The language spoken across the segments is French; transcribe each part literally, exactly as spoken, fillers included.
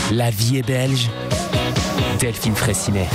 La vie est belge. Delphine Fraissinet.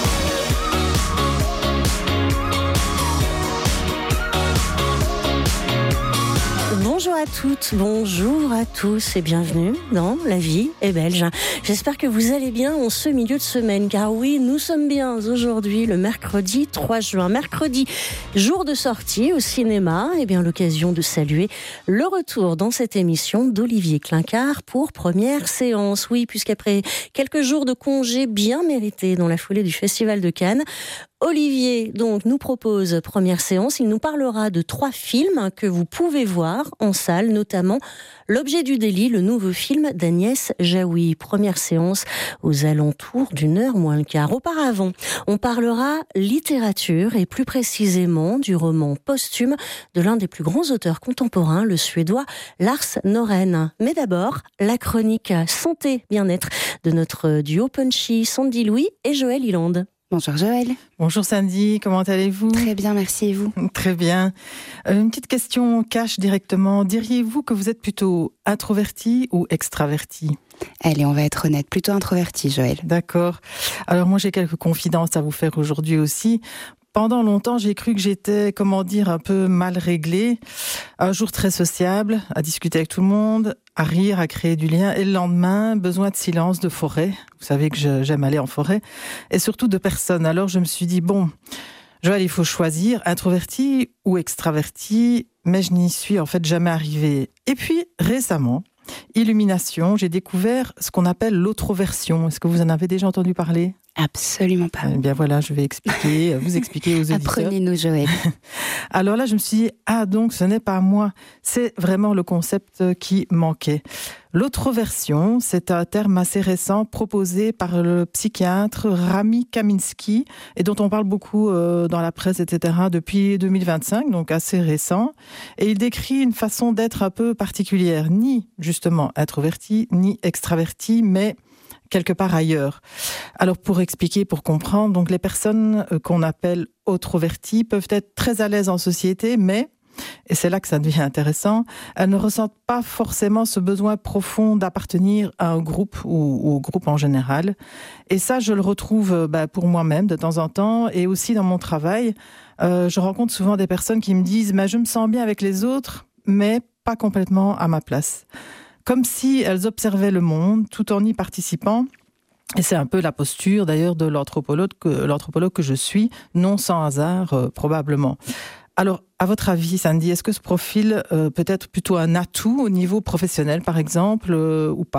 Bonjour à toutes, bonjour à tous et bienvenue dans La vie est belge. J'espère que vous allez bien en ce milieu de semaine, car oui, nous sommes bien aujourd'hui le mercredi trois juin. Mercredi, jour de sortie au cinéma, et bien l'occasion de saluer le retour dans cette émission d'Olivier Clincard pour première séance. Oui, puisqu'après quelques jours de congé bien mérités dans la foulée du Festival de Cannes, Olivier donc nous propose première séance. Il nous parlera de trois films que vous pouvez voir en salle, notamment L'objet du délit, le nouveau film d'Agnès Jaoui. Première séance aux alentours d'une heure moins le quart. Auparavant, on parlera littérature et plus précisément du roman posthume de l'un des plus grands auteurs contemporains, le Suédois Lars Norén. Mais d'abord, la chronique santé bien-être de notre duo punchy Sandy Louis et Joël Iland. Bonjour Joël. Bonjour Sandy, comment allez-vous ? Très bien, merci, et vous ? Très bien. Euh, une petite question cash directement. Diriez-vous que vous êtes plutôt introverti ou extraverti ? Allez, on va être honnête, plutôt introverti, Joël. D'accord. Alors moi j'ai quelques confidences à vous faire aujourd'hui aussi. Pendant longtemps, j'ai cru que j'étais, comment dire, un peu mal réglée. Un jour très sociable, à discuter avec tout le monde, à rire, à créer du lien. Et le lendemain, besoin de silence, de forêt. Vous savez que je, j'aime aller en forêt. Et surtout de personnes. Alors je me suis dit, bon, Joël, il faut choisir introverti ou extraverti. Mais je n'y suis en fait jamais arrivée. Et puis, récemment, illumination, j'ai découvert ce qu'on appelle l'autroversion. Est-ce que vous en avez déjà entendu parler ? Absolument pas. Eh bien voilà, je vais expliquer, vous expliquer aux auditeurs. Apprenez-nous, Joël. Alors là, je me suis dit, ah donc ce n'est pas moi, c'est vraiment le concept qui manquait. L'autroversion, c'est un terme assez récent proposé par le psychiatre Rami Kaminsky et dont on parle beaucoup dans la presse, et cetera depuis deux mille vingt-cinq, donc assez récent. Et il décrit une façon d'être un peu particulière, ni justement introverti, ni extraverti, mais quelque part ailleurs. Alors pour expliquer, pour comprendre, donc les personnes qu'on appelle autroverties peuvent être très à l'aise en société, mais, et c'est là que ça devient intéressant, elles ne ressentent pas forcément ce besoin profond d'appartenir à un groupe ou, ou au groupe en général. Et ça, je le retrouve bah, pour moi-même de temps en temps et aussi dans mon travail. Euh, je rencontre souvent des personnes qui me disent bah, « je me sens bien avec les autres, mais pas complètement à ma place ». Comme si elles observaient le monde tout en y participant. Et c'est un peu la posture d'ailleurs de l'anthropologue que, l'anthropologue que je suis, non sans hasard euh, probablement. Alors, à votre avis, Sandy, est-ce que ce profil euh, peut être plutôt un atout au niveau professionnel, par exemple, euh, ou pas ?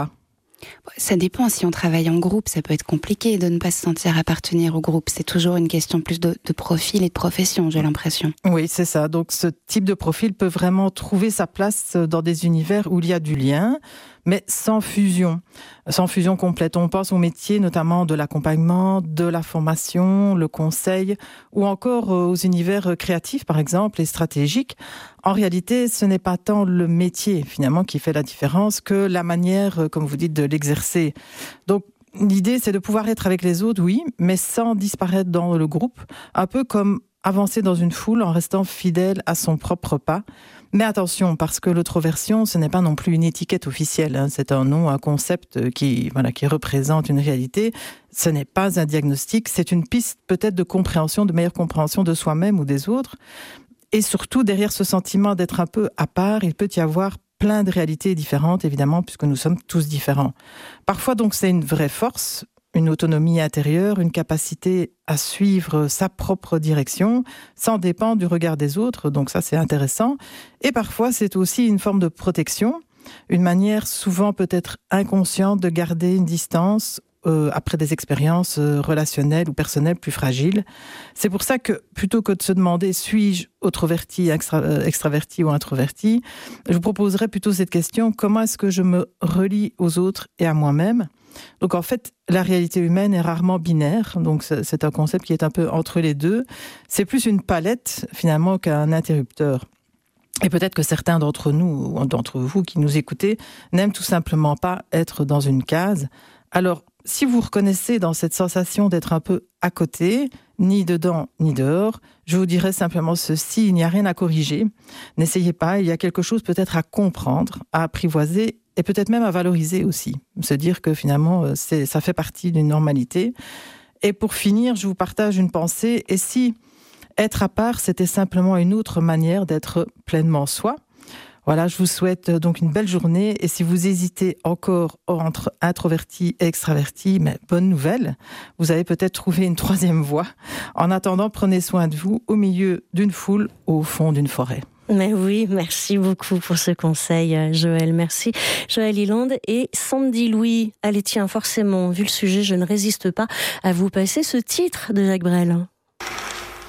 Ça dépend, si on travaille en groupe, ça peut être compliqué de ne pas se sentir appartenir au groupe. C'est toujours une question plus de, de profil et de profession, j'ai l'impression. Oui, c'est ça. Donc ce type de profil peut vraiment trouver sa place dans des univers où il y a du lien, mais sans fusion, sans fusion complète. On pense au métier notamment de l'accompagnement, de la formation, le conseil, ou encore aux univers créatifs, par exemple, et stratégiques. En réalité, ce n'est pas tant le métier, finalement, qui fait la différence que la manière, comme vous dites, de l'exercer. Donc, l'idée, c'est de pouvoir être avec les autres, oui, mais sans disparaître dans le groupe, un peu comme avancer dans une foule en restant fidèle à son propre pas. Mais attention, parce que l'autroversion, ce n'est pas non plus une étiquette officielle, hein. C'est un nom, un concept qui, voilà, qui représente une réalité. Ce n'est pas un diagnostic, c'est une piste peut-être de compréhension, de meilleure compréhension de soi-même ou des autres. Et surtout, derrière ce sentiment d'être un peu à part, il peut y avoir plein de réalités différentes, évidemment, puisque nous sommes tous différents. Parfois, donc, c'est une vraie force, une autonomie intérieure, une capacité à suivre sa propre direction, sans dépendre du regard des autres, donc ça, c'est intéressant. Et parfois, c'est aussi une forme de protection, une manière souvent peut-être inconsciente de garder une distance Euh, après des expériences euh, relationnelles ou personnelles plus fragiles. C'est pour ça que, plutôt que de se demander « suis-je autroverti, extra, euh, extraverti ou introverti ?», je vous proposerais plutôt cette question « comment est-ce que je me relie aux autres et à moi-même ?» Donc en fait, la réalité humaine est rarement binaire, donc c'est un concept qui est un peu entre les deux. C'est plus une palette, finalement, qu'un interrupteur. Et peut-être que certains d'entre nous, ou d'entre vous qui nous écoutez, n'aiment tout simplement pas être dans une case. Alors, si vous reconnaissez dans cette sensation d'être un peu à côté, ni dedans, ni dehors. Je vous dirais simplement ceci, il n'y a rien à corriger. N'essayez pas, il y a quelque chose peut-être à comprendre, à apprivoiser et peut-être même à valoriser aussi. Se dire que finalement, c'est, ça fait partie d'une normalité. Et pour finir, je vous partage une pensée. Et si être à part, c'était simplement une autre manière d'être pleinement soi? Voilà, je vous souhaite donc une belle journée. Et si vous hésitez encore entre introverti et extraverti, mais bonne nouvelle, vous avez peut-être trouvé une troisième voie. En attendant, prenez soin de vous au milieu d'une foule, au fond d'une forêt. Mais oui, merci beaucoup pour ce conseil, Joël. Merci, Joël Iland et Sandy Louis. Allez, tiens, forcément, vu le sujet, je ne résiste pas à vous passer ce titre de Jacques Brel.